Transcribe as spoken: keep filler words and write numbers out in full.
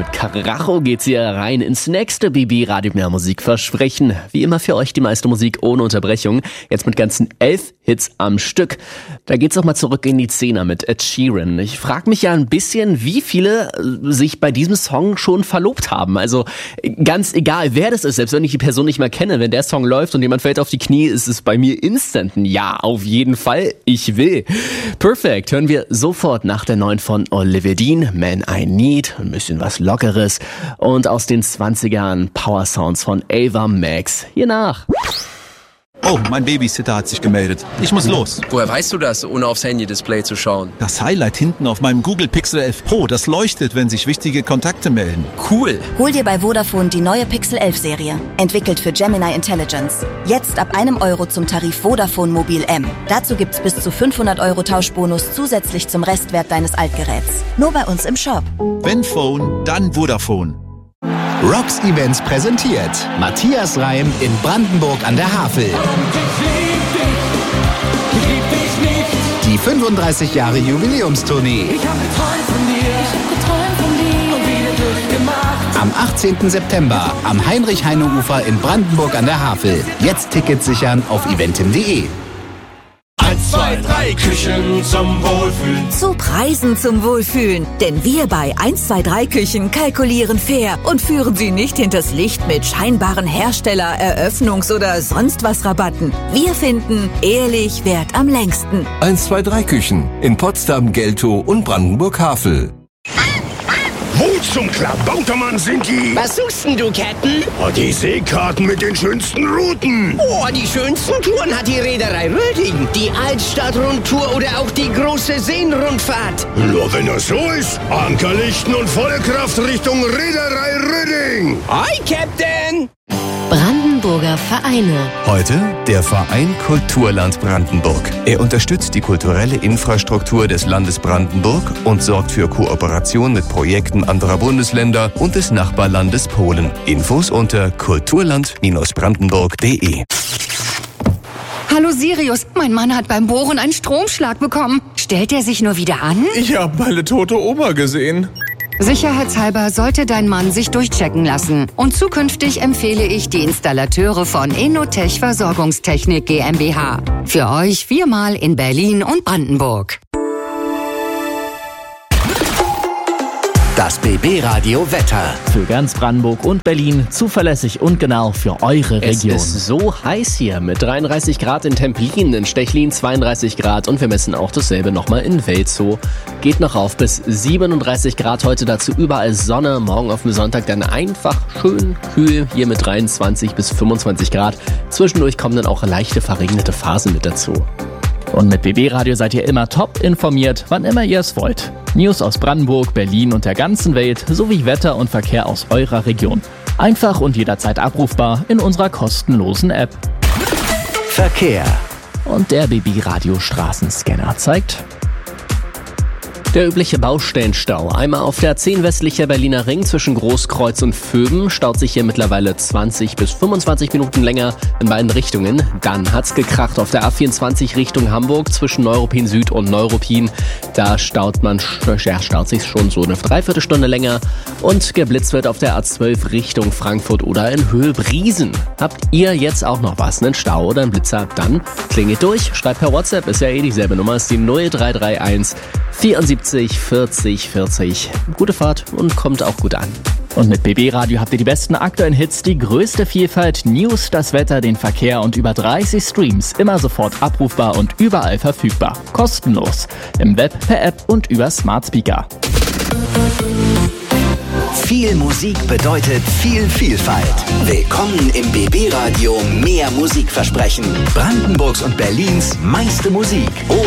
mit Karacho geht's hier rein ins nächste B B-Radio mehr Musik versprechen. Wie immer für euch die meiste Musik ohne Unterbrechung. Jetzt mit ganzen elf Hits am Stück. Da geht's auch mal zurück in die Zehner mit Ed Sheeran. Ich frage mich ja ein bisschen, wie viele sich bei diesem Song schon verlobt haben. Also ganz egal, wer das ist, selbst wenn ich die Person nicht mehr kenne, wenn der Song läuft und jemand fällt auf die Knie, ist es bei mir instant ein Ja, auf jeden Fall. Ich will. Perfect hören wir sofort nach der neuen von Olivia Dean, Man I Need, ein bisschen was Lockeres und aus den zwanzigern Power Sounds von Ava Max. Hier nach. Oh, mein Babysitter hat sich gemeldet. Ich muss los. Woher weißt du das, ohne aufs Handy-Display zu schauen? Das Highlight hinten auf meinem Google Pixel elf Pro, das leuchtet, wenn sich wichtige Kontakte melden. Cool. Hol dir bei Vodafone die neue Pixel elf Serie. Entwickelt für Gemini Intelligence. Jetzt ab einem Euro zum Tarif Vodafone Mobil M. Dazu gibt's bis zu fünfhundert Euro Tauschbonus zusätzlich zum Restwert deines Altgeräts. Nur bei uns im Shop. Wenn Phone, dann Vodafone. Rocks Events präsentiert Matthias Reim in Brandenburg an der Havel. Die fünfunddreißig Jahre Jubiläumstournee. Ich hab geträumt von dir, ich hab geträumt von dir und wieder durchgemacht. Am achtzehnten September am Heinrich-Heine-Ufer in Brandenburg an der Havel. Jetzt Tickets sichern auf eventim punkt de. Eins, zwei, drei Küchen zum Wohlfühlen. Zu Preisen zum Wohlfühlen. Denn wir bei eins zwei drei Küchen kalkulieren fair und führen Sie nicht hinters Licht mit scheinbaren Hersteller-, Eröffnungs- oder sonst was Rabatten. Wir finden, ehrlich währt am längsten. eins zwei drei Küchen in Potsdam, Geltow und Brandenburg-Havel. Wo zum Klabautermann sind die? Was suchst denn du, Captain? Oh, die Seekarten mit den schönsten Routen. Oh, die schönsten Touren hat die Reederei Röding. Die Altstadtrundtour oder auch die große Seenrundfahrt. Nur wenn das so ist, Ankerlichten und volle Kraft Richtung Reederei Röding. Hi, Captain! Brandenburger Vereine. Heute der Verein Kulturland Brandenburg. Er unterstützt die kulturelle Infrastruktur des Landes Brandenburg und sorgt für Kooperation mit Projekten anderer Bundesländer und des Nachbarlandes Polen. Infos unter kulturland brandenburg punkt de. Hallo Sirius, mein Mann hat beim Bohren einen Stromschlag bekommen. Stellt er sich nur wieder an? Ich habe meine tote Oma gesehen. Sicherheitshalber sollte dein Mann sich durchchecken lassen. Und zukünftig empfehle ich die Installateure von Innotech Versorgungstechnik GmbH. Für euch viermal in Berlin und Brandenburg. Das B B-Radio Wetter. Für ganz Brandenburg und Berlin zuverlässig und genau für eure Region. Es ist so heiß hier mit dreiunddreißig Grad in Templin, in Stechlin zweiunddreißig Grad und wir messen auch dasselbe nochmal in Welzow. Geht noch auf bis siebenunddreißig Grad heute, dazu überall Sonne. Morgen auf dem Sonntag dann einfach schön kühl, hier mit dreiundzwanzig bis fünfundzwanzig Grad. Zwischendurch kommen dann auch leichte verregnete Phasen mit dazu. Und mit B B-Radio seid ihr immer top informiert, wann immer ihr es wollt. News aus Brandenburg, Berlin und der ganzen Welt sowie Wetter und Verkehr aus eurer Region. Einfach und jederzeit abrufbar in unserer kostenlosen App. Verkehr. Und der B B-Radio Straßenscanner zeigt der übliche Baustellenstau. Einmal auf der zehn westlicher Berliner Ring zwischen Großkreuz und Vöben staut sich hier mittlerweile zwanzig bis fünfundzwanzig Minuten länger in beiden Richtungen. Dann hat's gekracht auf der A vierundzwanzig Richtung Hamburg zwischen Neuruppin Süd und Neuruppin. Da staut man, ja, staut sich schon so eine Dreiviertelstunde länger. Und geblitzt wird auf der A zwölf Richtung Frankfurt oder in Höhe-Briesen. Habt ihr jetzt auch noch was, einen Stau oder einen Blitzer? Dann klingelt durch, schreibt per WhatsApp, ist ja eh dieselbe Nummer, ist die null drei drei eins vierundsiebzig vierzig vierzig. Gute Fahrt und kommt auch gut an. Und mit B B-Radio habt ihr die besten aktuellen Hits, die größte Vielfalt, News, das Wetter, den Verkehr und über dreißig Streams. Immer sofort abrufbar und überall verfügbar. Kostenlos. Im Web, per App und über Smart Speaker. Viel Musik bedeutet viel Vielfalt. Willkommen im B B-Radio Mehr Musikversprechen. Brandenburgs und Berlins meiste Musik.